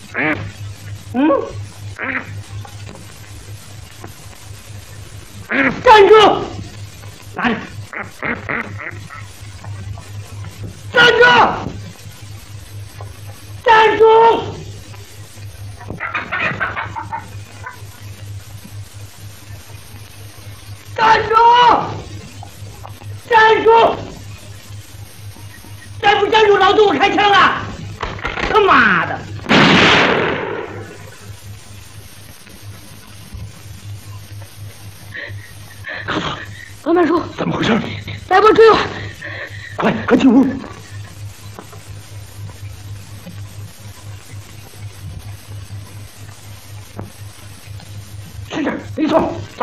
站住！拿着！站住！站住！站住！站住！再不站住，老子我开枪了！他妈的！老大叔， 怎么回事？ 来吧，追我！ 快进屋！